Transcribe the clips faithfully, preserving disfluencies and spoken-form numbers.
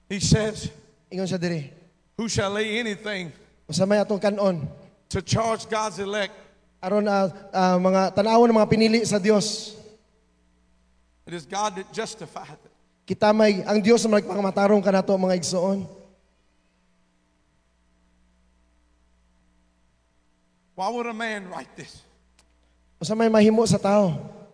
He says, Ingon siya diri. who shall lay anything Usamay atong kanon. to charge God's elect? Aron uh, uh, mga tanawon ng mga pinili sa Dios. It is God that justifieth it. Kita may ang Dios na magpakamatarong kanato mga igsoon. Why would a man write this? Usamay mahimo sa tao.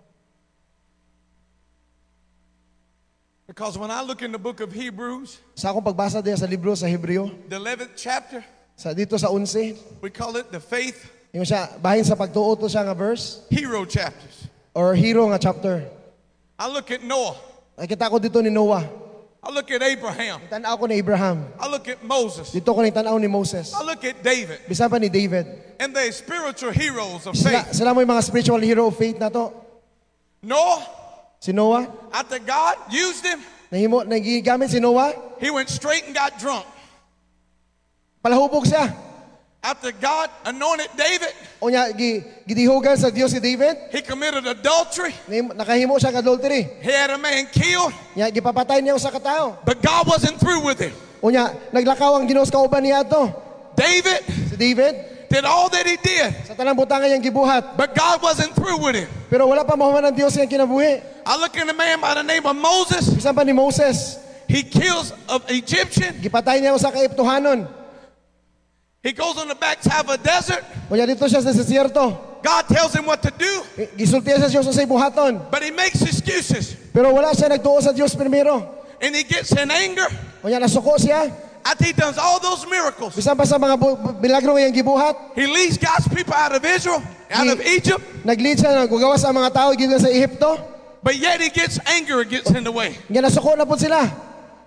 Because when I look in the book of Hebrews, Sa akong pagbasa diya sa libro sa Hebreo, the eleventh chapter, sa dito sa eleven, we call it the faith yung siya bahin sa pagtuo to siya nga verse hero chapters. or hero nga chapter. I look at Noah. Nakita ko dito ni Noah. I look at Abraham. Tanaw ko ni Abraham. I look at Moses. Dito ko ni tanaw ni Moses. I look at David. Bisan pa ni David. And they're spiritual heroes of Sila, faith. sila mo yung mga spiritual hero of faith na to. Noah, Si Noah, after God used him, nahimo nagigamit si Noah, he went straight and got drunk. palahubog siya. After God anointed David, O niya, gi, gidihugan sa Dios si David, he committed adultery. nahimo- nakahimo siya ng adultery. He had a man killed, Niya, gipapatay niya sa katao. but God wasn't through with him. O niya, naglakaw ang Ginoo sa kauban niya to. David Si David, did all that he did, sa tanang butangan niyang gibuhat. but God wasn't through with him. Pero wala pa mahuman ng Dios niyang kinabuhi. I look at a man by the name of Moses. Bisan pa ni Moses, He kills an Egyptian. gipatay niya sa kaiptuhanon. He goes on the backside of a desert. O niya, dito siya sa desierto. God tells him what to do, Gisultihan sa Dios sa buhaton. but he makes excuses. Pero wala siya nagtuo sa Dios primero. And he gets in anger O niya, nasuko siya. after he does all those miracles. Bisan pa sa mga bu- bu- milagro ngayang gibuhat. He leads God's people out of Israel, out of Egypt, Nag-lead siya, nagagawas ang mga tao gikan sa Ehipto. but yet he gets anger, it gets in the way. Nga nasuko na po sila.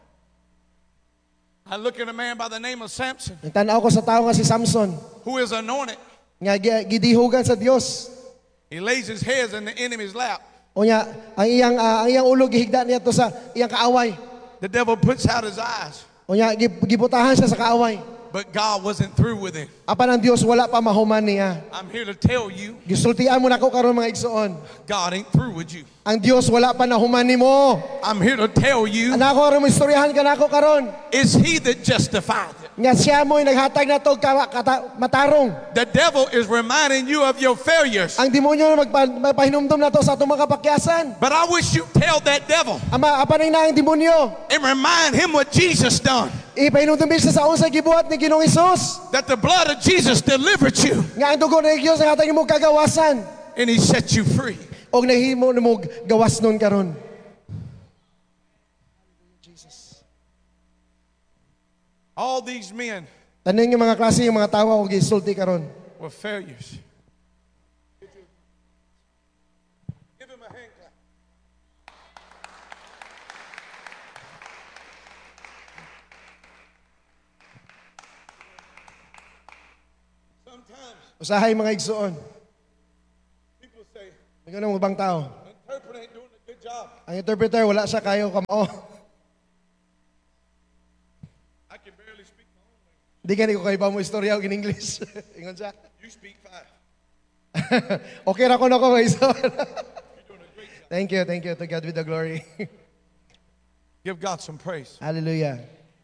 I look at a man by the name of Samson, Nagtanaw ko sa tao nga si Samson. who is anointed. Nga gi- gidihugan sa Dios. He lays his head in the enemy's lap. O niya, ang iyang, ah, ang iyang ulo gihigda niya to sa iyang kaaway. The devil puts out his eyes, O niya, gib- gibutahan siya sa kaaway. but God wasn't through with him. Apan ang Dios wala pa mahuman niya. I'm here to tell you, Gisultian mo na ko karon mga igsoon. God ain't through with you. Ang Dios wala pa nahuman nimo. I'm here to tell you, Anako aron mo istoryahan ka nako karon. it's he that justified it. Nga siya mo'y naghatag na to ka, kata, matarong. The devil is reminding you of your failures. Ang demonyo na magpa, magpahinumdum na to sa atong mga kapakyasan. But I wish you tell that devil Ama, apan na ang demonyo. and remind him what Jesus done. Ipahinumdum siya sa unsay gibuhat ni Ginoong Hesus. That the blood of Jesus delivered you Nga ang dugo ng Diyos ang hatag mo kagawasan. and he set you free. Og nahimo nimo gawas nun karon. All these men Taning yung mga klase yung mga tawa og gisulti karon. were failures. Give him a hand clap. Sometimes Usahay mga igsoon. people say, Ikaw na ubang tao. the interpreter ain't doing a good job. Ang interpreter wala siya kayo kamao. I can barely speak my own language. Di gani ko kay ba mo istorya og in English. Ingon siya. You speak five. Okay ra ko na ko guys. You're doing a great job. Thank you, thank you. To God be the glory. Give God some praise. Hallelujah.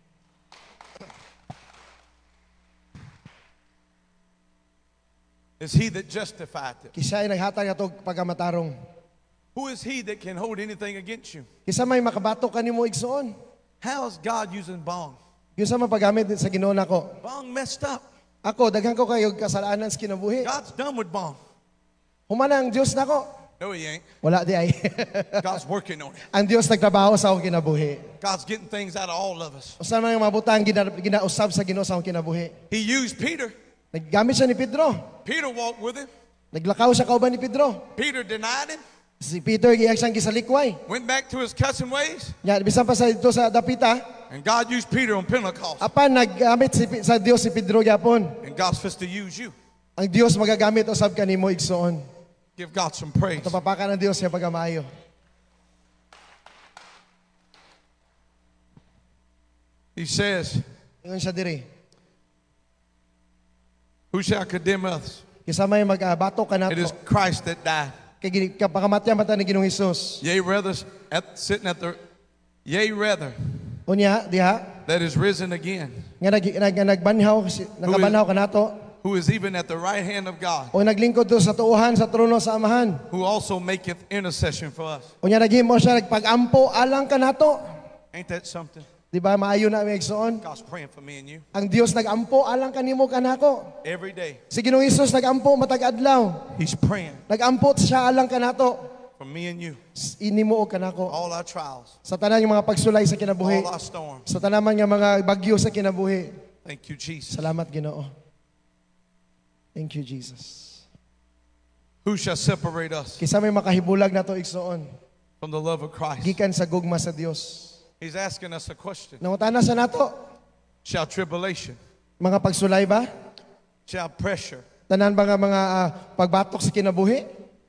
It's he that justified it. Kisa ay naghatag na to pagkamatarong. Who is he that can hold anything against you? Kisa may makabato kanimo igsoon. How is God using Bong? Yung sa mapagamit sa Ginoo nako. Bong messed up. Ako daghan ko kayo kasalanan sa kinabuhi. God's done with Bong. Humana ang Dios nako. No, he ain't. Wala di ay. God's working on it. Ang Dios nagtrabaho sa akong kinabuhi. God's getting things out of all of us. Usa man yung mabutang gina, ginausab sa Ginoo sa akong kinabuhi. He used Peter. Naggamit siya ni Pedro. Peter walked with him. Naglakaw siya kauban ni Pedro. Peter denied him. Si Peter giyang siyang gisalikway. Went back to his cussing ways. Nya bisan pa sa dito sa dapita, And God used Peter on Pentecost. apan naggamit si, sa Dios si Pedro gyapon. And God's supposed to use you. Ang Dios magagamit usab kanimo igsoon. Give God some praise. Ito papakan ng Dios siya pagamayo. He says, Ingon siya diri. who shall condemn us? Kisa may magabato ka It is nato. Christ that died. Kay gini- kapakamatyan mata ni Ginoong Hesus. Yea, rather, at, sitting at the, yea, rather, Unya diha that is risen again, nga nag, nag, nagbanhaw si- nakabanhaw kanato who is even at the right hand of God, o naglingkod do sa tuuhan sa trono sa Amahan. who also maketh intercession for us. Unya naghimo siya nagpagampo alang kanato. Ain't that something? Di ba maayo na may igsoon? God's praying for me and you Ang Dios nagampo alang kanimo kanako. every day. Si Ginoong Hesus nagampo matag adlaw. He's praying Nagampo siya alang kanato. for me and you. Inimo og kanako. All our trials, Sa tanan ng mga pagsulay sa kinabuhi. all our storms. Sa tanaman nga mga bagyo sa kinabuhi. Thank you, Jesus. Salamat Ginoo. Thank you Jesus. Who shall separate us Kisa may makahibulag nato igsoon from the love of Christ? gikan sa gugma sa Dios. He's asking us a question. Nangutana sa nato, Shall tribulation, mga pagsulay ba? shall pressure, Tanan ba nga mga ah, pagbatok sa kinabuhi?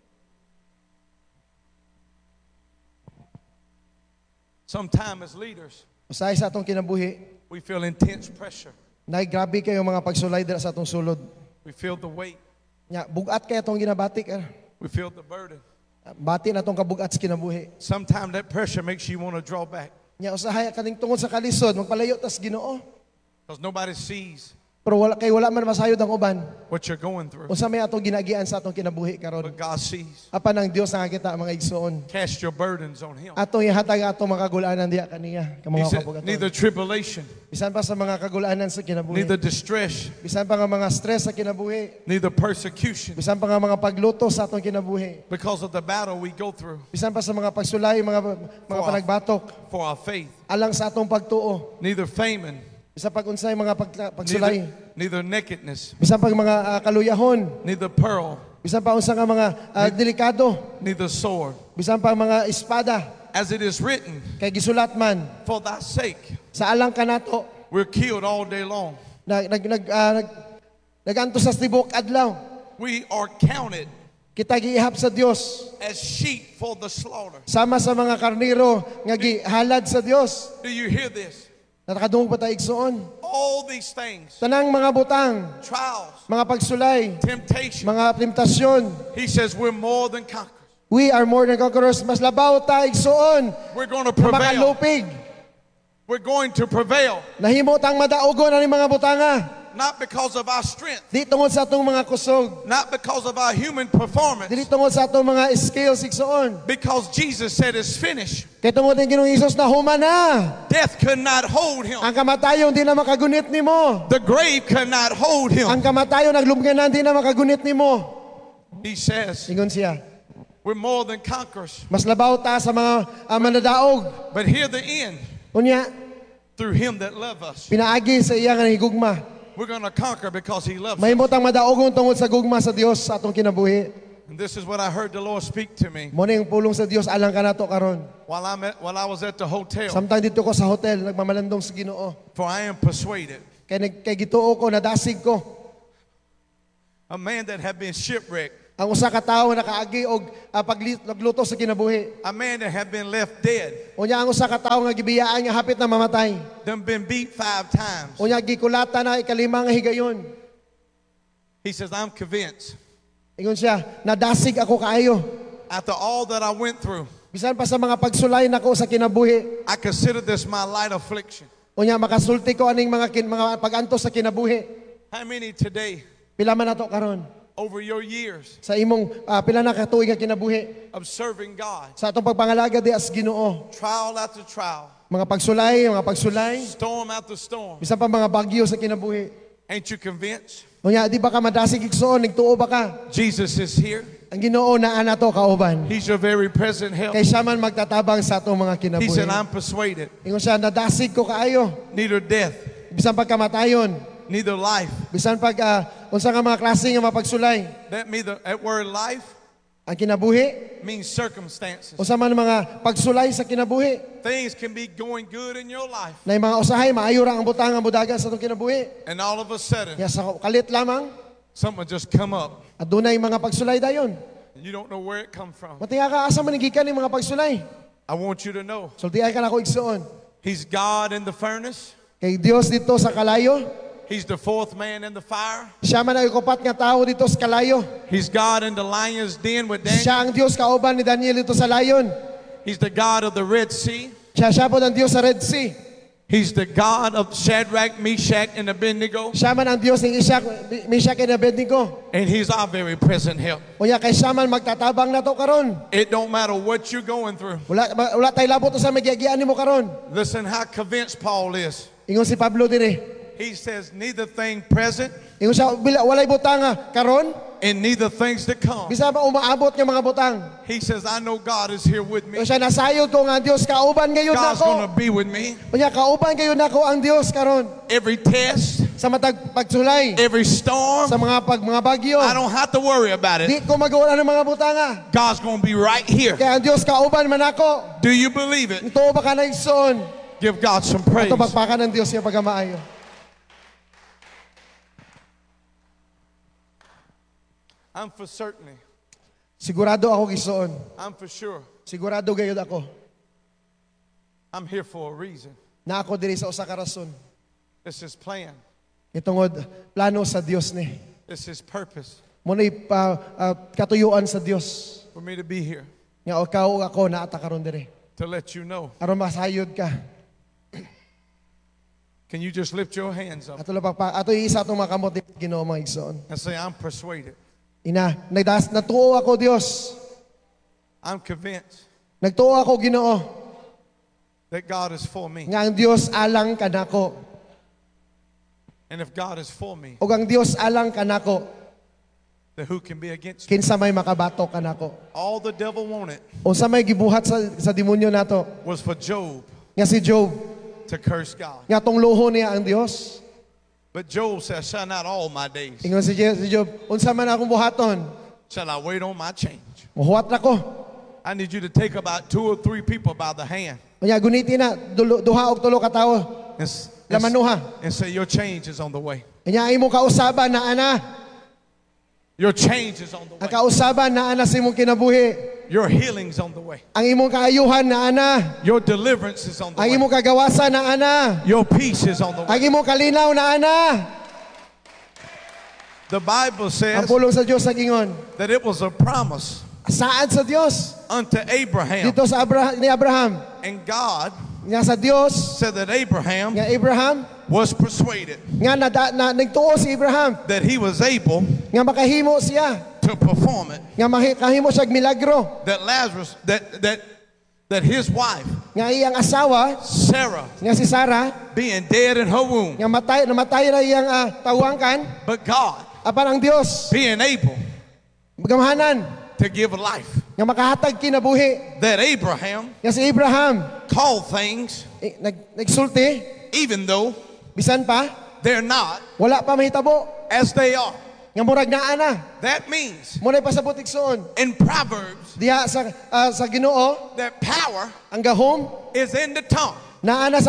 sometime as leaders, Usahay sa atong kinabuhi, we feel intense pressure. nay grabe kayo mga pagsulay dira sa atong sulod. We feel the weight. Nya bugat kay atong ginabatik. ah. We feel the burden. Bati na atong kabugat sa kinabuhi. Sometimes that pressure makes you want to draw back Nya usahay kaning tungod sa kalisod, magpalayo tas Ginoo. because nobody sees Pero wala kay wala man masayod ang uban. what you're going through. Unsa may atong ginagian sa atong kinabuhi karon? But God sees. Apan ang Dios nga kita mga igsoon. Cast your burdens on Him. Atong ihatag atong mga kagulanan diha kaniya ka He mga said, kabugaton. neither tribulation, Bisan pa sa mga kagulanan sa kinabuhi. neither distress, Bisan pa nga mga stress sa kinabuhi. neither persecution, Bisan pa nga mga pagluto sa atong kinabuhi. because of the battle we go through Bisan pa sa mga pagsulay, mga mga For- panagbatok for our faith, alang sa atong pagtuo. neither famine, Bisan pag unsay mga pag, pagsulay. neither, neither nakedness, Bisan pag mga ah, kaluyahon. neither pearl, Bisan pa unsa nga mga ah, delikado. neither sword. Bisan pa mga espada. As it is written, Kay gisulat man for thy sake, sa alang kanato. we're killed all day long. Nag nag nag, ah, nag naganto sa tibok adlaw. We are counted Kita giihap sa Dios as sheep for the slaughter. sama sa mga karniro nga gihalad sa Dios. Do you hear this? Nakadungog pa tayo igsoon. All these things, Tanang mga butang, trials, mga pagsulay, temptation, mga temptasyon. He says we're more than conquerors. We are more than conquerors. Mas labaw ta igsoon. We're going to Na prevail. makalupig. We're going to prevail, Nahimo tang madaugon ani mga butanga. not because of our strength, Di tungod sa atong mga kusog. not because of our human performance, Dili tungod sa atong mga skills igsoon. because Jesus said it's finished. Kay tungod ang Ginoong Hesus na huma na. Death could not hold Him. Ang kamatayon di na makagunit nimo. The grave could not hold Him. Ang kamatayon naglumganan di na makagunit nimo. He says Ingon siya. we're more than conquerors. Mas labaw ta sa mga uh, manadaog. But hear the end. Unya, Through Him that love us, pinaagi sa iya nga higugma. we're going to conquer because He loves us. Mahimo tang madaogon tungod sa gugma sa Dios sa atong kinabuhi. And this is what I heard the Lord speak to me Mo ning pulong sa Dios alang kanato karon. while I'm at, while I was at the hotel. Samtang dito ko sa hotel nagmamalandong sa Ginoo. For I am persuaded, Kay nag kay gituo ko nadasig ko. a man that had been shipwrecked, Ang usa ka tawo nakaagi og uh, pagluto sa kinabuhi. a man that had been left dead, Unya ang usa ka tawo nga gibiyaan nga hapit na mamatay. done been beat five times. Unya gikulata na ikalima nga higayon. He says, I'm convinced Ingon siya, nadasig ako kaayo. after all that I went through, Bisan pa sa mga pagsulay nako sa kinabuhi. I consider this my light affliction. Unya makasulti ko aning mga kin, mga paganto sa kinabuhi. How many today, Pila man nato karon over your years sa imong ah, pila na ka tuig nga kinabuhi of serving God, sa atong pagpangalaga di as Ginoo. trial after trial, Mga pagsulay, mga pagsulay, storm after storm, bisan pa mga bagyo sa kinabuhi. ain't you convinced Unya di ba ka madasig igsoon, nigtuo ba ka? Jesus is here? Ang Ginoo naa nato kauban. He's your very present help. Kay siya man magtatabang sa atong mga He kinabuhi. said, I'm persuaded, Ingon siya, nadasig ko kaayo. neither death, Bisan pag kamatayon, neither life. bisan pag ah, unsa nga mga klase nga mga pagsulay. That means that word life Ang kinabuhi, means circumstances. unsa man mga pagsulay sa kinabuhi. Things can be going good in your life, Na mga usahay, maayo ra ang butang ang budagan sa atong kinabuhi. and all of a sudden, Ya sa kalit lamang, something just come up, adunay mga pagsulay dayon. and you don't know where it come from. Matinga ka asa man gikan ni mga pagsulay. I want you to know, Sultiay ka na ko igsoon. He's God in the furnace. Kay Dios dito sa kalayo, He's the fourth man in the fire. siya man ang ikupat nga tao dito sa kalayo. He's God in the lion's den with Daniel. Siya ang Dios kauban ni Daniel dito sa layon. He's the God of the Red Sea. Siya siya po ang Dios sa Red Sea. He's the God of Shadrach, Meshach, and Abednego. Siya man ang Diyos ng Ishak, Meshach, and Abednego. And He's our very present help. Unya kay siya man magtatabang na to karon. It don't matter what you're going through. Wala wala tay labot sa magigian nimo karon. Listen how convinced Paul is. Ingon si Pablo dire. He says, neither thing present Ingon siya bila walay butanga karon, and neither things to come. bisa ba umaabot nga mga butang. He says, I know God is here with me. Ingon siya nasayod ko nga Dios kauban gayud God's going nako. to be with me. Unya kauban gayud nako ang Dios karon Every test, sa matag pagsulay, every storm, sa mga pag mga bagyo. I don't have to worry about it. Di ko magawa ng mga butanga. God's going to be right here. Kaya ang Dios kauban man ako. Do you believe it? Ito ba ka na igsoon? Give God some praise. Ito bagpakan ng Dios niya pagamaayo. I'm for certainly. Sigurado ako gisoon. I'm for sure. Sigurado gayud ako I'm here for a reason. na ako diri sa usa ka rason. It's His plan. Itungod plano sa Dios ni. It's His purpose Mo ni pa ah, katuyuan sa Dios. for me to be here Nga ikaw ug ako naata karon diri. to let you know. Aron masayod ka. Can you just lift your hands up Ato lang pa ato isa atong makamot ni Ginoo mga igsoon. and say, I'm persuaded. Ina, nagdas natuo ako Dios. I'm convinced Nagtuo ako Ginoo that God is for me. nga ang Dios alang kanako. And if God is for me, Ug ang Dios alang kanako, then who can be against me? kinsa may makabato kanako. All the devil wanted Unsa may gibuhat sa sa demonyo nato was for Job nga si Job to curse God. nga tong luho niya ang Dios. But Job said, shall not all my days Ingon si Je- si Job, unsa man akong buhaton, shall I wait on my change. muhuwat na ko. I need you to take about two or three people by the hand Unya guniti na dulo, duha og tulo ka tawo. and, s- and, s- Lamanuha. and say, your change is on the way. Unya imo kausaban na ana, Your change is on the ang way. kausaban na ana sa imong kinabuhi. Your healing's on the way. Ang imong kaayuhan na ana, Your deliverance is on the ang way. imong kagawasan na ana, Your peace is on the way. ang imong kalinaw na ana. The Bible Ang says pulong sa Dios nagingon, that it was a promise saad sa Dios unto Abraham. dito sa Abra- ni Abraham. And God Nga sa Dios, said that Abraham nga Abraham, was persuaded nga nada, na, nagtuo si Abraham, that he was able nga makahimo siya, to perform it. nga makahimo siya og milagro, That Lazarus, that that that his wife, nga iyang asawa, Sarah, nga si Sarah, being dead in her womb, nga matay, namatay na iyang uh, tawangkan, but God apan ang Dios, being able magamhanan, to give life. nga makahatag kinabuhi, That Abraham nga si Abraham, called things, eh, nag, nagsulti, even though bisan pa, they're not wala pa mahitabo, as they are. nga murag naa na, That means muna pasabot igsoon, in Proverbs diha sa, ah, sa Ginoo, that power ang gahom, is in the tongue. naa na sa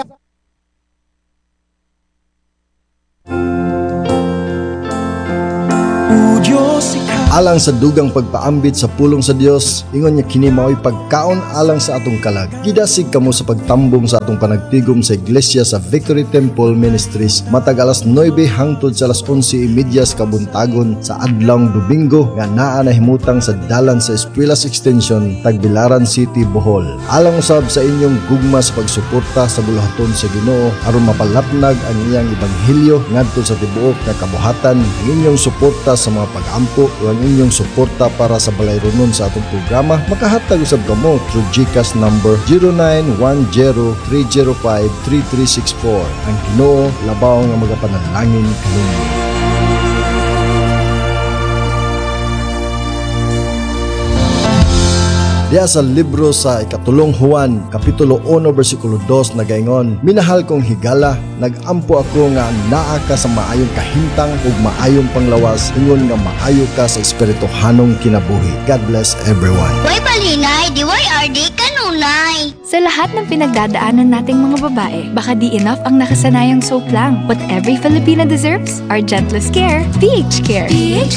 Alang sa dugang pagpaambit sa pulong sa Dios, ingon niya kini mao'y pagkaon alang sa atong kalag. Gidasig kamo sa pagtambong sa atong panagtigom sa iglesia sa Victory Temple Ministries matag alas nuwebe hangtod sa alas onse trenta sa kabuntagon sa adlawng Domingo nga naa na himutang sa dalan sa Espuelas Extension, Tagbilaran City, Bohol. Alang usab sa inyong gugma sa pagsuporta sa buluhaton sa Ginoo aron mapalapnag ang iyang ebanghelyo ngadto sa tibuok nga kabuhatan, ang inyong suporta sa mga pag-ampo o ang inyong suporta para sa balayronon sa atong programa, makahatag usab kamo through GCash number zero nine one zero three zero five three three six four. Ang Ginoo labaw nga magapanalangin kanunay. Diya sa libro sa ikatulong Juan, Kapitulo one, versikulo two, nagaingon, minahal kong higala, nagampo ako nga naa ka sa maayong kahintang ug maayong panglawas, ingon nga maayo ka sa espirituhanong kinabuhi. God bless everyone. Way balinay, di way R D kanunay. Sa lahat ng pinagdadaanan nating mga babae, baka di enough ang nakasanayang soap lang. What every Filipina deserves, our gentlest care, P H Care.